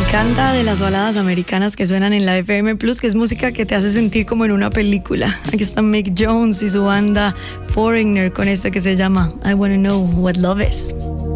encanta de las baladas americanas que suenan en la FM Plus, que es música que te hace sentir como en una película. Aquí está Mick Jones y su banda Foreigner con esto que se llama I Wanna Know What Love Is.